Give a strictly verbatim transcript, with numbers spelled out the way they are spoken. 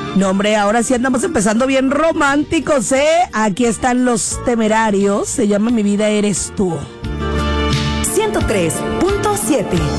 No, hombre, ahora sí andamos empezando bien románticos, ¿eh? Aquí están Los Temerarios, se llama Mi Vida Eres Tú. ciento tres punto siete